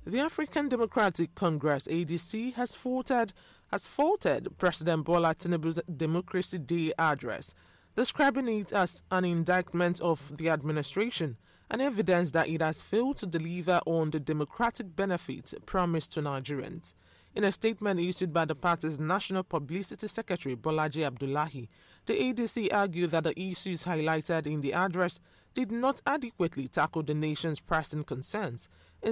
The African Democratic Congress (ADC) has faulted President Bola Tinubu's Democracy Day address, describing it as an indictment of the administration and evidence that it has failed to deliver on the democratic benefits promised to Nigerians. In a statement issued by the party's National Publicity Secretary Bolaji Abdullahi, the ADC argued that the issues highlighted in the address did not adequately tackle the nation's pressing concerns,